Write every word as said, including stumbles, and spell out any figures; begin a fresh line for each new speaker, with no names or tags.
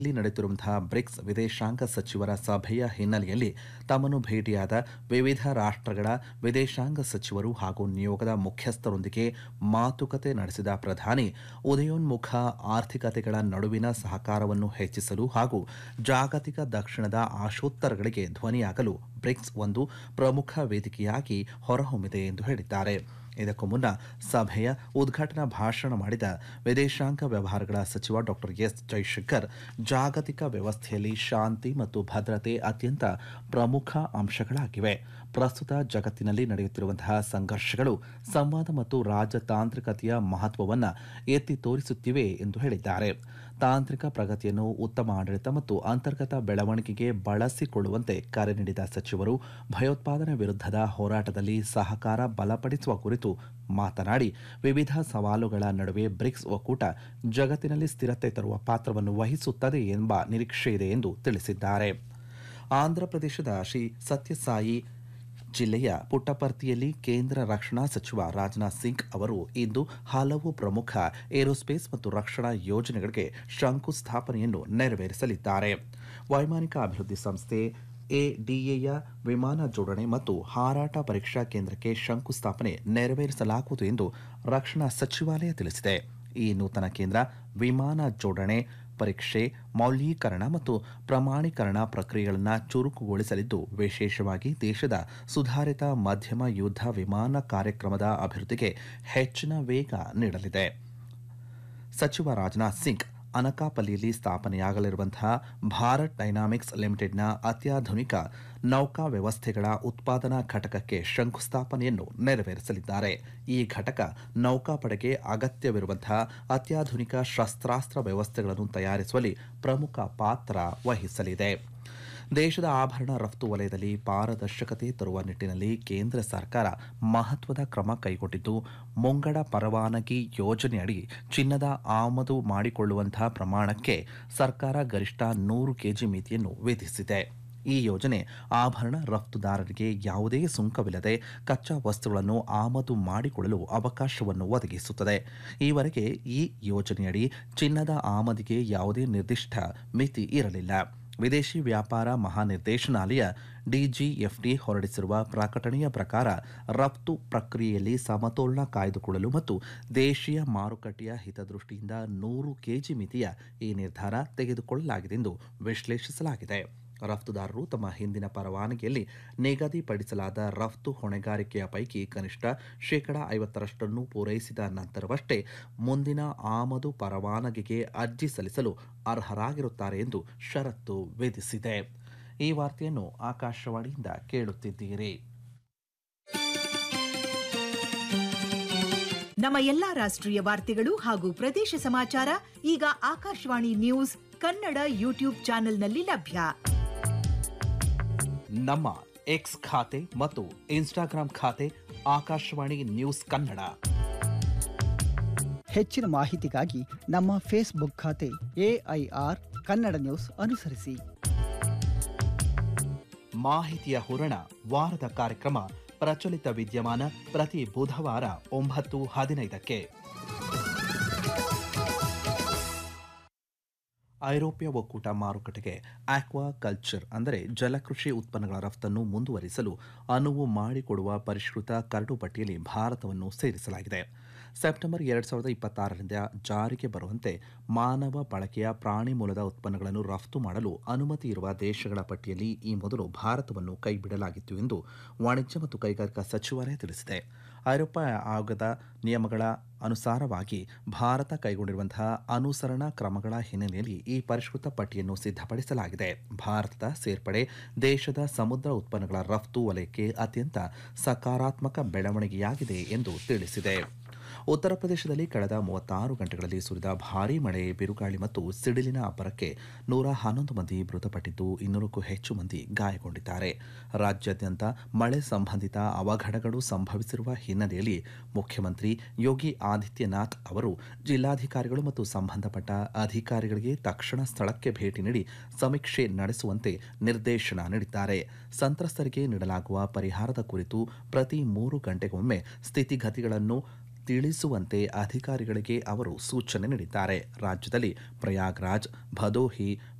ಇಲ್ಲಿ ನಡೆಯುತ್ತಿರುವಂತಹ ಬ್ರಿಕ್ಸ್ ವಿದೇಶಾಂಗ ಸಚಿವರ ಸಭೆಯ ಹಿನ್ನೆಲೆಯಲ್ಲಿ ತಮ್ಮನ್ನು ಭೇಟಿಯಾದ ವಿವಿಧ ರಾಷ್ಟ್ರಗಳ ವಿದೇಶಾಂಗ ಸಚಿವರು ಹಾಗೂ ನಿಯೋಗದ ಮುಖ್ಯಸ್ಥರೊಂದಿಗೆ ಮಾತುಕತೆ ನಡೆಸಿದ ಪ್ರಧಾನಿ ಉದಯೋನ್ಮುಖ ಆರ್ಥಿಕತೆಗಳ ನಡುವಿನ ಸಹಕಾರವನ್ನು ಹೆಚ್ಚಿಸಲು ಹಾಗೂ ಜಾಗತಿಕ ದಕ್ಷಿಣದ ಆಶೋತ್ತರಗಳಿಗೆ ಧ್ವನಿಯಾಗಲು ಬ್ರಿಕ್ಸ್ ಒಂದು ಪ್ರಮುಖ ವೇದಿಕೆಯಾಗಿ ಹೊರಹೊಮ್ಮಿದೆ ಎಂದು ಹೇಳಿದ್ದಾರೆ. ಇದಕ್ಕೂ ಮುನ್ನ ಸಭೆಯ ಉದ್ಘಾಟನಾ ಭಾಷಣ ಮಾಡಿದ ವಿದೇಶಾಂಗ ವ್ಯವಹಾರಗಳ ಸಚಿವ ಡಾ ಎಸ್ ಜೈಶಂಕರ್, ಜಾಗತಿಕ ವ್ಯವಸ್ಥೆಯಲ್ಲಿ ಶಾಂತಿ ಮತ್ತು ಭದ್ರತೆ ಅತ್ಯಂತ ಪ್ರಮುಖ ಅಂಶಗಳಾಗಿವೆ. ಪ್ರಸ್ತುತ ಜಗತ್ತಿನಲ್ಲಿ ನಡೆಯುತ್ತಿರುವಂತಹ ಸಂಘರ್ಷಗಳು ಸಂವಾದ ಮತ್ತು ರಾಜತಾಂತ್ರಿಕತೆಯ ಮಹತ್ವವನ್ನು ಎತ್ತಿ ತೋರಿಸುತ್ತಿವೆ ಎಂದು ಹೇಳಿದ್ದಾರೆ. ತಾಂತ್ರಿಕ ಪ್ರಗತಿಯನ್ನು ಉತ್ತಮ ಆಡಳಿತ ಮತ್ತು ಅಂತರ್ಗತ ಬೆಳವಣಿಗೆಗೆ ಬಳಸಿಕೊಳ್ಳುವಂತೆ ಕರೆ ನೀಡಿದ ಸಚಿವರು ಭಯೋತ್ಪಾದನೆ ವಿರುದ್ಧದ ಹೋರಾಟದಲ್ಲಿ ಸಹಕಾರ ಬಲಪಡಿಸುವ ಕುರಿತು ಮಾತನಾಡಿ, ವಿವಿಧ ಸವಾಲುಗಳ ನಡುವೆ ಬ್ರಿಕ್ಸ್ ಒಕ್ಕೂಟ ಜಗತ್ತಿನಲ್ಲಿ ಸ್ಥಿರತೆ ತರುವ ಪಾತ್ರವನ್ನು ವಹಿಸುತ್ತದೆ ಎಂಬ ನಿರೀಕ್ಷೆಯಿದೆ ಎಂದು ತಿಳಿಸಿದ್ದಾರೆ. ಆಂಧ್ರಪ್ರದೇಶದ ಶ್ರೀ ಸತ್ಯಸಾಯಿ ಜಿಲ್ಲೆಯ ಪುಟ್ಟಪರ್ತಿಯಲ್ಲಿ ಕೇಂದ್ರ ರಕ್ಷಣಾ ಸಚಿವ ರಾಜನಾಥ್ ಸಿಂಗ್ ಅವರು ಇಂದು ಹಲವು ಪ್ರಮುಖ ಏರೋಸ್ಪೇಸ್ ಮತ್ತು ರಕ್ಷಣಾ ಯೋಜನೆಗಳಿಗೆ ಶಂಕುಸ್ಥಾಪನೆಯನ್ನು ನೆರವೇರಿಸಲಿದ್ದಾರೆ. ವೈಮಾನಿಕ ಅಭಿವೃದ್ಧಿ ಸಂಸ್ಥೆ ಎಡಿಎಯ ವಿಮಾನ ಜೋಡಣೆ ಮತ್ತು ಹಾರಾಟ ಪರೀಕ್ಷಾ ಕೇಂದ್ರಕ್ಕೆ ಶಂಕುಸ್ಥಾಪನೆ ನೆರವೇರಿಸಲಾಗುವುದು ಎಂದು ರಕ್ಷಣಾ ಸಚಿವಾಲಯ ತಿಳಿಸಿದೆ. ಈ ನೂತನ ಕೇಂದ್ರ ವಿಮಾನ ಜೋಡಣೆ, ಪರೀಕ್ಷೆ, ಮೌಲ್ಯೀಕರಣ ಮತ್ತು ಪ್ರಮಾಣೀಕರಣ ಪ್ರಕ್ರಿಯೆಗಳನ್ನು ಚುರುಕುಗೊಳಿಸಲಿದ್ದು, ವಿಶೇಷವಾಗಿ ದೇಶದ ಸುಧಾರಿತ ಮಧ್ಯಮ ಯುದ್ಧ ವಿಮಾನ ಕಾರ್ಯಕ್ರಮದ ಅಭಿವೃದ್ಧಿಗೆ ಹೆಚ್ಚಿನ ವೇಗ ನೀಡಲಿದೆ. ಸಚಿವ ರಾಜನಾಥ್ ಸಿಂಗ್ ಅನಕಾಪಲ್ಲಿಯಲ್ಲಿ ಸ್ಥಾಪನೆಯಾಗಲಿರುವಂತಹ ಭಾರತ್ ಡೈನಾಮಿಕ್ಸ್ ಲಿಮಿಟೆಡ್ನ ಅತ್ಯಾಧುನಿಕ ನೌಕಾ ವ್ಯವಸ್ಥೆಗಳ ಉತ್ಪಾದನಾ ಘಟಕಕ್ಕೆ ಶಂಕುಸ್ಥಾಪನೆಯನ್ನು ನೆರವೇರಿಸಲಿದ್ದಾರೆ. ಈ ಘಟಕ ನೌಕಾಪಡೆಗೆ ಅಗತ್ಯವಿರುವಂತಹ ಅತ್ಯಾಧುನಿಕ ಶಸ್ತ್ರಾಸ್ತ್ರ ವ್ಯವಸ್ಥೆಗಳನ್ನು ತಯಾರಿಸುವಲ್ಲಿ ಪ್ರಮುಖ ಪಾತ್ರ ವಹಿಸಲಿದೆ. ದೇಶದ ಆಭರಣ ರಫ್ತು ವಲಯದಲ್ಲಿ ಪಾರದರ್ಶಕತೆ ತರುವ ನಿಟ್ಟಿನಲ್ಲಿ ಕೇಂದ್ರ ಸರ್ಕಾರ ಮಹತ್ವದ ಕ್ರಮ ಕೈಗೊಂಡಿದ್ದು, ಮುಂಗಡ ಪರವಾನಗಿ ಯೋಜನೆಯಡಿ ಚಿನ್ನದ ಆಮದು ಮಾಡಿಕೊಳ್ಳುವಂತಹ ಪ್ರಮಾಣಕ್ಕೆ ಸರ್ಕಾರ ಗರಿಷ್ಠ ನೂರು ಕೆಜಿ ಮಿತಿಯನ್ನು ವಿಧಿಸಿದೆ. ಈ ಯೋಜನೆ ಆಭರಣ ರಫ್ತುದಾರರಿಗೆ ಯಾವುದೇ ಸುಂಕವಿಲ್ಲದೆ ಕಚ್ಚಾ ವಸ್ತುಗಳನ್ನು ಆಮದು ಮಾಡಿಕೊಳ್ಳಲು ಅವಕಾಶವನ್ನು ಒದಗಿಸುತ್ತದೆ. ಈವರೆಗೆ ಈ ಯೋಜನೆಯಡಿ ಚಿನ್ನದ ಆಮದಿಗೆ ಯಾವುದೇ ನಿರ್ದಿಷ್ಟ ಮಿತಿ ಇರಲಿಲ್ಲ. ವಿದೇಶಿ ವ್ಯಾಪಾರ ಮಹಾನಿರ್ದೇಶನಾಲಯ ಡಿಜಿಎಫ್ಟಿ ಹೊರಡಿಸಿರುವ ಪ್ರಕಟಣೆಯ ಪ್ರಕಾರ ರಫ್ತು ಪ್ರಕ್ರಿಯೆಯಲ್ಲಿ ಸಮತೋಲನ ಕಾಯ್ದುಕೊಳ್ಳಲು ಮತ್ತು ದೇಶೀಯ ಮಾರುಕಟ್ಟೆಯ ಹಿತದೃಷ್ಟಿಯಿಂದ ನೂರು ಕೆಜಿ ಮಿತಿಯ ಈ ನಿರ್ಧಾರ ತೆಗೆದುಕೊಳ್ಳಲಾಗಿದೆ ಎಂದು ವಿಶ್ಲೇಷಿಸಲಾಗಿದೆ. ರಫ್ತುದಾರರು ತಮ್ಮ ಹಿಂದಿನ ಪರವಾನಗಿಯಲ್ಲಿ ನಿಗದಿಪಡಿಸಲಾದ ರಫ್ತು ಹೊಣೆಗಾರಿಕೆಯ ಪೈಕಿ ಕನಿಷ್ಠ ಶೇಕಡಾ ಐವತ್ತರಷ್ಟನ್ನು ಪೂರೈಸಿದ ನಂತರವಷ್ಟೇ ಮುಂದಿನ ಆಮದು ಪರವಾನಗಿಗೆ ಅರ್ಜಿ ಸಲ್ಲಿಸಲು ಅರ್ಹರಾಗಿರುತ್ತಾರೆ ಎಂದು ಷರತ್ತು ವಿಧಿಸಿದೆ. ಈ ವಾರ್ತೆಯನ್ನು ಆಕಾಶವಾಣಿಯಿಂದ ಕೇಳುತ್ತಿದ್ದೀರಿ.
ನಮ್ಮ ಎಲ್ಲಾ ರಾಷ್ಟ್ರೀಯ ವಾರ್ತೆಗಳು ಹಾಗೂ ಪ್ರದೇಶ ಸಮಾಚಾರ ಈಗ ಆಕಾಶವಾಣಿ ನ್ಯೂಸ್ ಕನ್ನಡ ಯೂಟ್ಯೂಬ್ ಚಾನೆಲ್ನಲ್ಲಿ ಲಭ್ಯ.
ನಮ್ಮ ಎಕ್ಸ್ ಖಾತೆ ಮತ್ತು ಇನ್ಸ್ಟಾಗ್ರಾಂ ಖಾತೆ ಆಕಾಶವಾಣಿ ನ್ಯೂಸ್ ಕನ್ನಡ.
ಹೆಚ್ಚಿನ ಮಾಹಿತಿಗಾಗಿ ನಮ್ಮ ಫೇಸ್ಬುಕ್ ಖಾತೆ ಎಐಆರ್ ಕನ್ನಡ ನ್ಯೂಸ್ ಅನುಸರಿಸಿ.
ಮಾಹಿತಿಯ ಹೂರಣ ವಾರದ ಕಾರ್ಯಕ್ರಮ ಪ್ರಚಲಿತ ವಿದ್ಯಮಾನ ಪ್ರತಿ ಬುಧವಾರ ಒಂಬತ್ತು ಹದಿನೈದಕ್ಕೆ. ಐರೋಪ್ಯ ಒಕ್ಕೂಟ ಮಾರುಕಟ್ಟೆಗೆ ಆಕ್ವಾ ಕಲ್ಚರ್ ಅಂದರೆ ಜಲಕೃಷಿ ಉತ್ಪನ್ನಗಳ ರಫ್ತನ್ನು ಮುಂದುವರಿಸಲು ಅನುವು ಮಾಡಿಕೊಡುವ ಪರಿಷ್ಕೃತ ಕರಡು ಪಟ್ಟಿಯಲ್ಲಿ ಭಾರತವನ್ನು ಸೇರಿಸಲಾಗಿದೆ. ಸೆಪ್ಟೆಂಬರ್ ಎರಡು ಸಾವಿರದ ಇಪ್ಪತ್ತಾರರಿಂದ ಜಾರಿಗೆ ಬರುವಂತೆ ಮಾನವ ಬಳಕೆಯ ಪ್ರಾಣಿ ಮೂಲದ ಉತ್ಪನ್ನಗಳನ್ನು ರಫ್ತು ಮಾಡಲು ಅನುಮತಿ ಇರುವ ದೇಶಗಳ ಪಟ್ಟಿಯಲ್ಲಿ ಈ ಮೊದಲು ಭಾರತವನ್ನು ಕೈಬಿಡಲಾಗಿತ್ತು ಎಂದು ವಾಣಿಜ್ಯ ಮತ್ತು ಕೈಗಾರಿಕಾ ಸಚಿವಾಲಯ ತಿಳಿಸಿದೆ. ಐರೋಪ್ಯ ಆಯೋಗದ ನಿಯಮಗಳ ಅನುಸಾರವಾಗಿ ಭಾರತ ಕೈಗೊಂಡಿರುವಂತಹ ಅನುಸರಣಾ ಕ್ರಮಗಳ ಹಿನ್ನೆಲೆಯಲ್ಲಿ ಈ ಪರಿಷ್ಕೃತ ಪಟ್ಟಿಯನ್ನು ಸಿದ್ಧಪಡಿಸಲಾಗಿದೆ. ಭಾರತದ ಸೇರ್ಪಡೆ ದೇಶದ ಸಮುದ್ರ ಉತ್ಪನ್ನಗಳ ರಫ್ತು ವಲಯಕ್ಕೆ ಅತ್ಯಂತ ಸಕಾರಾತ್ಮಕ ಬೆಳವಣಿಗೆಯಾಗಿದೆ ಎಂದು ತಿಳಿಸಿದೆ. ಉತ್ತರ ಪ್ರದೇಶದಲ್ಲಿ ಕಳೆದ ಮೂವತ್ತಾರು ಗಂಟೆಗಳಲ್ಲಿ ಸುರಿದ ಭಾರೀ ಮಳೆ, ಬಿರುಗಾಳಿ ಮತ್ತು ಸಿಡಿಲಿನ ಅಬ್ಬರಕ್ಕೆ ನೂರ ಹನ್ನೊಂದು ಮಂದಿ ಮೃತಪಟ್ಟಿದ್ದು, ಇನ್ನೂರಕ್ಕೂ ಹೆಚ್ಚು ಮಂದಿ ಗಾಯಗೊಂಡಿದ್ದಾರೆ. ರಾಜ್ಯಾದ್ಯಂತ ಮಳೆ ಸಂಬಂಧಿತ ಅವಘಡಗಳು ಸಂಭವಿಸಿರುವ ಹಿನ್ನೆಲೆಯಲ್ಲಿ ಮುಖ್ಯಮಂತ್ರಿ ಯೋಗಿ ಆದಿತ್ಯನಾಥ್ ಅವರು ಜಿಲ್ಲಾಧಿಕಾರಿಗಳು ಮತ್ತು ಸಂಬಂಧಪಟ್ಟ ಅಧಿಕಾರಿಗಳಿಗೆ ತಕ್ಷಣ ಸ್ಥಳಕ್ಕೆ ಭೇಟಿ ನೀಡಿ ಸಮೀಕ್ಷೆ ನಡೆಸುವಂತೆ ನಿರ್ದೇಶನ ನೀಡಿದ್ದಾರೆ. ಸಂತ್ರಸ್ತರಿಗೆ ನೀಡಲಾಗುವ ಪರಿಹಾರದ ಕುರಿತು ಪ್ರತಿ ಮೂರು ಗಂಟೆಗೊಮ್ಮೆ ಸ್ಥಿತಿಗತಿಗಳನ್ನು ತಿಳಿಸುವಂತೆ ಅಧಿಕಾರಿಗಳಿಗೆ ಅವರು ಸೂಚನೆ ನೀಡಿದ್ದಾರೆ. ರಾಜ್ಯದಲ್ಲಿ ಪ್ರಯಾಗ್ರಾಜ್, ಭದೋಹಿ,